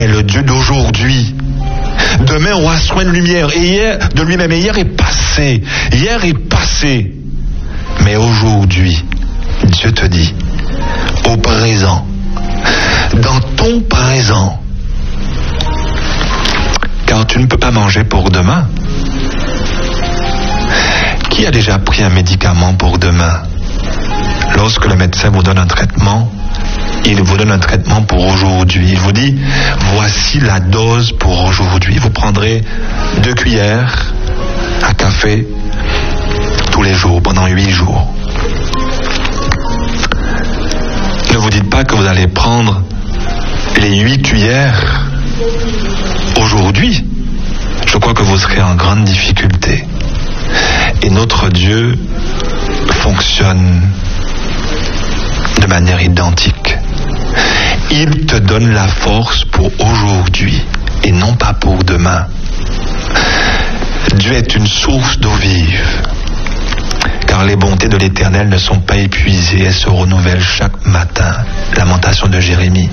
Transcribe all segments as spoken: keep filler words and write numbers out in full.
est le Dieu d'aujourd'hui. Demain aura soin de lumière et hier, de lui-même. Et hier est passé. Hier est passé. Mais aujourd'hui, Dieu te dit, au présent, dans ton présent, car tu ne peux pas manger pour demain. Qui a déjà pris un médicament pour demain? Lorsque le médecin vous donne un traitement, il vous donne un traitement pour aujourd'hui. Il vous dit, voici la dose pour aujourd'hui. Vous prendrez deux cuillères à café tous les jours, pendant huit jours. Ne vous dites pas que vous allez prendre les huit cuillères aujourd'hui. Je crois que vous serez en grande difficulté. Et notre Dieu fonctionne de manière identique. Il te donne la force pour aujourd'hui et non pas pour demain. Dieu est une source d'eau vive, car les bontés de l'Éternel ne sont pas épuisées, elles se renouvellent chaque matin. Lamentation de Jérémie.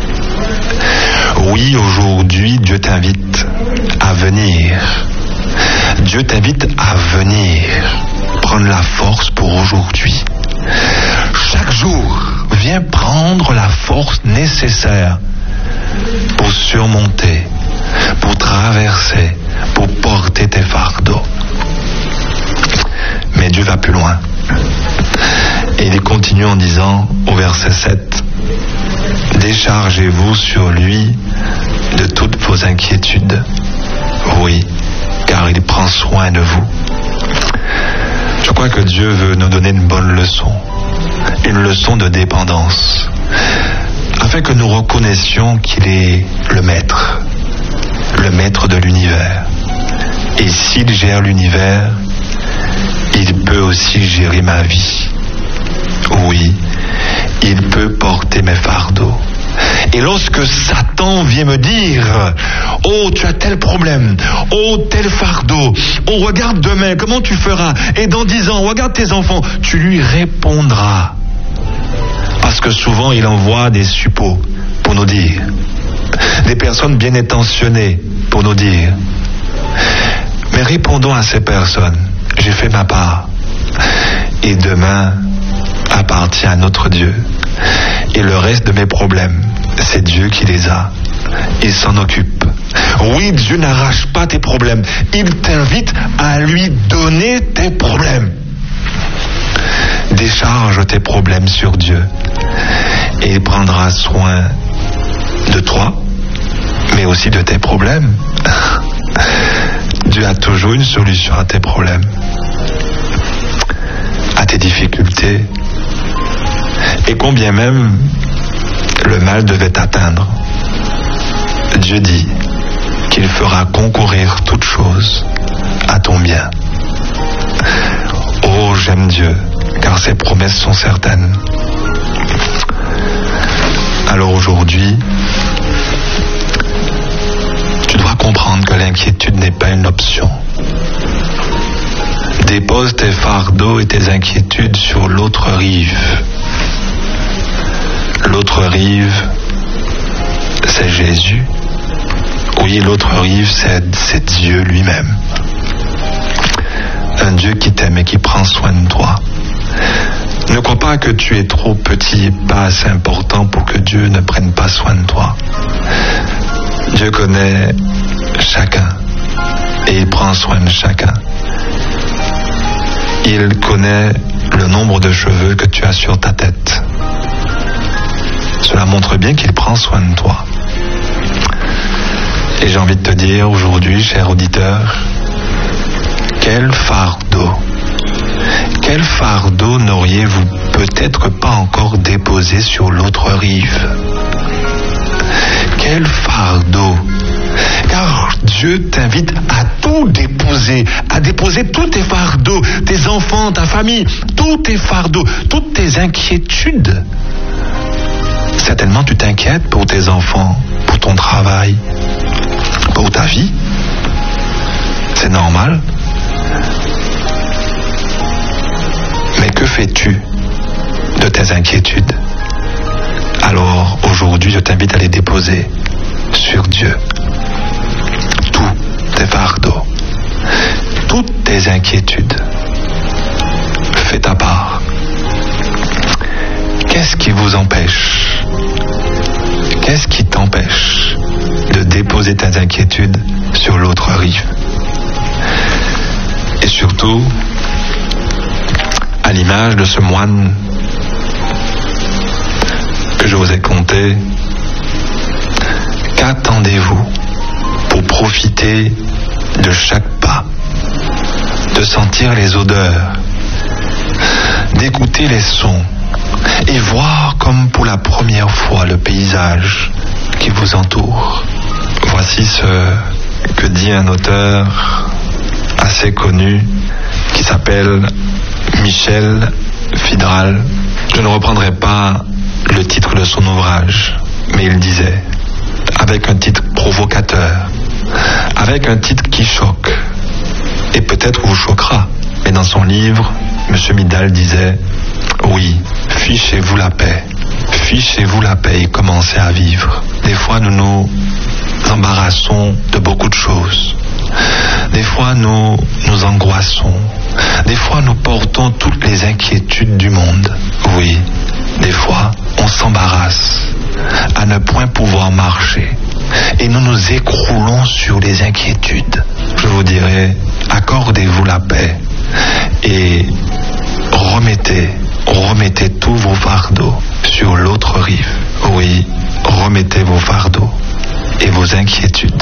Oui, aujourd'hui, Dieu t'invite à venir. Dieu t'invite à venir prendre la force pour aujourd'hui. Chaque jour, viens prendre la force nécessaire pour surmonter, pour traverser, pour porter tes fardeaux. Mais Dieu va plus loin. Et il continue en disant au verset sept, déchargez-vous sur lui de toutes vos inquiétudes. Oui, car il prend soin de vous. Je crois que Dieu veut nous donner une bonne leçon, une leçon de dépendance, afin que nous reconnaissions qu'il est le maître, le maître de l'univers. Et s'il gère l'univers, il peut aussi gérer ma vie. Oui, il peut porter mes fardeaux. Et lorsque Satan vient me dire, oh, tu as tel problème, oh, tel fardeau, oh, regarde demain, comment tu feras, et dans dix ans, regarde tes enfants, tu lui répondras. Parce que souvent, il envoie des suppôts pour nous dire, des personnes bien intentionnées pour nous dire, mais répondons à ces personnes, j'ai fait ma part, et demain appartient à notre Dieu. Et le reste de mes problèmes, c'est Dieu qui les a. Il s'en occupe. Oui, Dieu n'arrache pas tes problèmes. Il t'invite à lui donner tes problèmes. Décharge tes problèmes sur Dieu. Et il prendra soin de toi, mais aussi de tes problèmes. Dieu a toujours une solution à tes problèmes, à tes difficultés. Et combien même le mal devait t'atteindre, Dieu dit qu'il fera concourir toutes choses à ton bien. Oh, j'aime Dieu, car ses promesses sont certaines. Alors aujourd'hui, tu dois comprendre que l'inquiétude n'est pas une option. Dépose tes fardeaux et tes inquiétudes sur l'autre rive. L'autre rive, c'est Jésus. Oui, l'autre rive, c'est, c'est Dieu lui-même. Un Dieu qui t'aime et qui prend soin de toi. Ne crois pas que tu es trop petit et pas assez important pour que Dieu ne prenne pas soin de toi. Dieu connaît chacun et il prend soin de chacun. Il connaît le nombre de cheveux que tu as sur ta tête. Cela montre bien qu'il prend soin de toi. Et j'ai envie de te dire aujourd'hui, cher auditeur, quel fardeau, quel fardeau n'auriez-vous peut-être pas encore déposé sur l'autre rive? Quel fardeau! Car Dieu t'invite à tout déposer, à déposer tous tes fardeaux, tes enfants, ta famille, tous tes fardeaux, toutes tes inquiétudes. Certainement tu t'inquiètes pour tes enfants, pour ton travail, pour ta vie. C'est normal. Mais que fais-tu de tes inquiétudes? Alors aujourd'hui je t'invite à les déposer sur Dieu. Tous tes fardeaux, toutes tes inquiétudes, fais ta part. Qu'est-ce qui vous empêche? Qu'est-ce qui t'empêche de déposer tes inquiétudes sur l'autre rive? Et surtout, à l'image de ce moine que je vous ai conté, qu'attendez-vous pour profiter de chaque pas, de sentir les odeurs, d'écouter les sons et voir comme pour la première fois le paysage qui vous entoure? Voici ce que dit un auteur assez connu qui s'appelle Michel Fidral. Je ne reprendrai pas le titre de son ouvrage, mais il disait, avec un titre provocateur, avec un titre qui choque, et peut-être vous choquera, mais dans son livre, M. Midal disait, oui, fichez-vous la paix, fichez-vous la paix et commencez à vivre. Des fois, nous nous embarrassons de beaucoup de choses. Des fois, nous nous angoissons. Des fois, nous portons toutes les inquiétudes du monde. Oui, des fois, on s'embarrasse à ne point pouvoir marcher. Et nous nous écroulons sur les inquiétudes. Je vous dirais, accordez-vous la paix et remettez, remettez tous vos fardeaux sur l'autre rive. Oui, remettez vos fardeaux et vos inquiétudes